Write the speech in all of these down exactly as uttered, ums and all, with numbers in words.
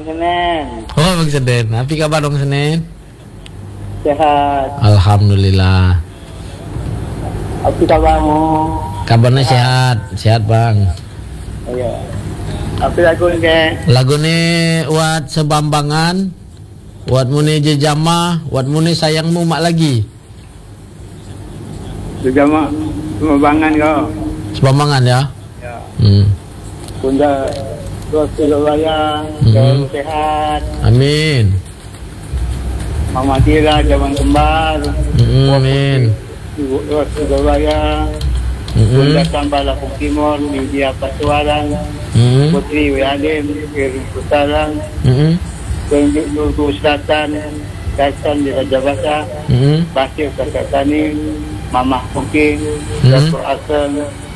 Senen. Oh, Bang Senen. Apa kabar Bang Senen? Sehat. Alhamdulillah. Apa kabarmu? Kabarnya sehat, sehat Bang. Iya. Apa lagu ni ke? Lagu ni buat sebambangan, buat muni jejama, buat muni sayangmu mak lagi. Jejama, sembangan kau. Sebambangan ya? Ya. Hmm. Bunda terus Surabaya, Hmm. sehat. Amin. Mama Tira jaman kembar. Hmm, amin. Ibu terus Surabaya. Hmm. Bunda tambah Lapuk Timur, Lydia Pasuaran. Hmm. Putri Wiadim, Kirim Putaran. Hmm. Tunjuk Nurku Selatan, Dasan di Raja Basa. Hmm. Basir Kasatani, Mamah Mungkin, Hmm. Datuk Aseng,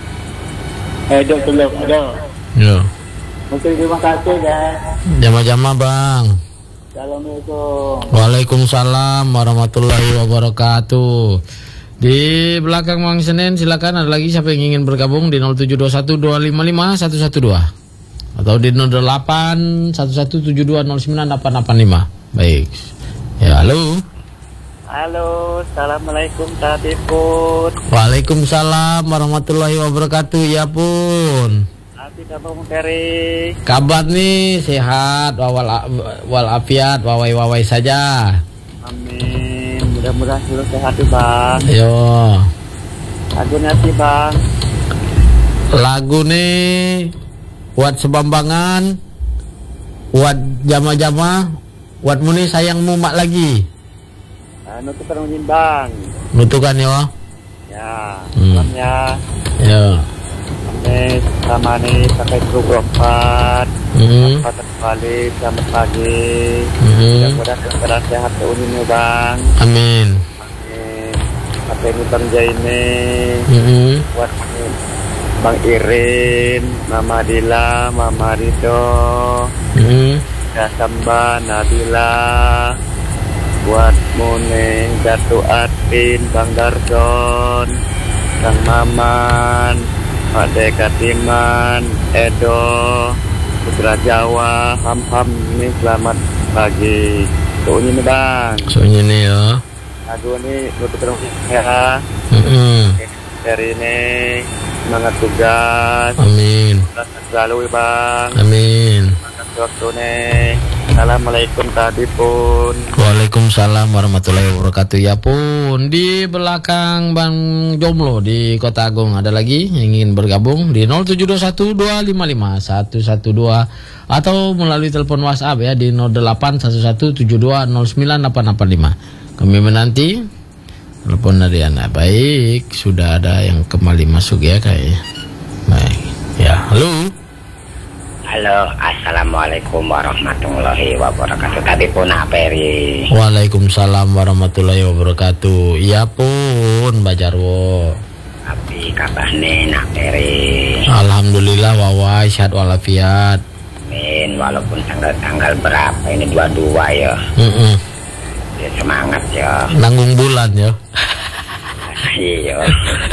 eh, Doktor Lep ada. Ya. Mungkin terima kasih dan Jama-jama Bang. Assalamualaikum. Waalaikumsalam warahmatullahi wabarakatuh. Di belakang Bang Senen silakan, ada lagi siapa yang ingin bergabung di nol tujuh dua satu dua lima lima satu satu dua atau di nol delapan satu satu tujuh dua nol sembilan delapan delapan lima. Baik. Ya, halo. Halo, Assalamualaikum Tadi Pun. Waalaikumsalam warahmatullahi wabarakatuh. Ya pun. Abi kabar Muteri. Kabar nih sehat, wal walafiat, wawai-wawai saja. Amin. Mudah-mudahan selalu sehat tuh Bang. Yo. Lagunya sih Bang. Lagu nih buat sebambangan, buat jama-jama, buat muni sayangmu mak lagi. Anu tuh terungin Bang. Nutukan yo. Ya, Hmm. salamnya. Yo. Ini sama nih pakai grup empat. Hmm. Empat kembali, selamat pagi. Hmm. Mudah-mudahan keadaan sehat tahun ini Bang. Amin. Amin. Apa ini Bang Jaine? Hmm. Buat Bang Irin, Mama Dila, Mama Rido, Hmm. Dasamba, Nabila, buat Muneng, Datu Atin, Bang Darson, Kang Maman, Pak Dekatiman, Edo, Putra Jawa, Ham-Ham ini selamat pagi. Tuh ini Bang. So ini yo. Lagu ini nutup terus ya. Hmm. Dari ini semangat tugas. Amin. Selalu Bang. Amin. Waktu nih. Assalamualaikum Tadi Pun. Waalaikumsalam warahmatullahi wabarakatuh. Ya pun, di belakang Bang Jomlo di Kota Agung ada lagi yang ingin bergabung di nol tujuh dua satu dua lima lima satu satu dua atau melalui telepon WhatsApp ya di nol delapan satu satu tujuh dua nol sembilan delapan delapan lima. Kami menanti telepon dari Anda. Baik, sudah ada yang kembali masuk ya kayaknya. Baik. Ya, halo. Halo, assalamualaikum warahmatullahi wabarakatuh. Tadi pun aperi. Waalaikumsalam warahmatullahi wabarakatuh. Iya pun, Mbak Jarwo. Tapi kabarnya nak peri. Alhamdulillah wawai sehat walafiat. Amin. Walaupun tanggal-tanggal berapa ini dua-dua ya. Mm-mm. Ya semangat ya. Nanggung bulan ya. Iya.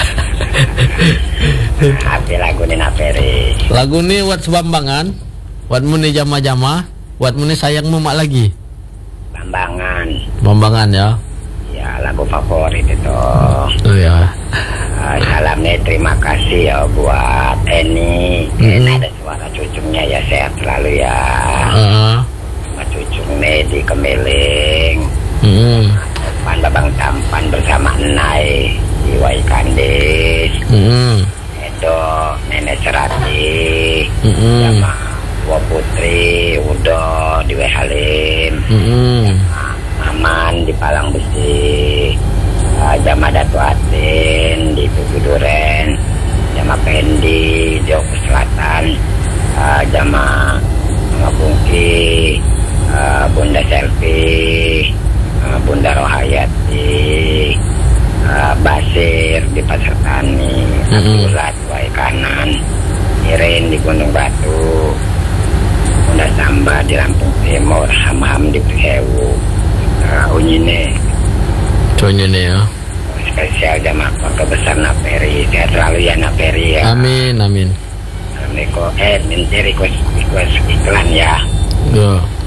Tapi lagu ini nak peri. Lagu ini buat sebambangan, buat muni jama-jama, buat muni sayangmu mak lagi. Bambangan. Bambangan ya. Ya lagu favorit itu. Oh ya. Uh, salamnya terima kasih ya buat Eni. Mm-hmm. Ada suara cucunya ya, sehat selalu ya. Uh-huh. Sama cucunya di Kemiling. Mm-hmm. Pan Babang Tampan bersama Enai di Waikandis. Mm-hmm. Edo Nenek Serati. Mm-hmm. Sama Dua Putri Udo di Wehalim. Mm-hmm. Aman di Palang Besi. uh, Jama Datu Atin di Tugu Duren. Jama Pendi di Oku Selatan. uh, Jama Ngabungki, uh, Bunda Selfie, uh, Bunda Rohayati, uh, Basir di Pasar Tani, Abdullah di Wai Kanan, Irin di Gunung Batu, Bunda Samba di Lampung Timur, Ham-Ham di Prihewu, uh, Unyine. Unyine ya. Spesial jamaah keluarga besar Naperi, sehat selalu ya Naperi ya. Amin amin. Assalamualaikum. Eh minta request request iklan ya. Yo.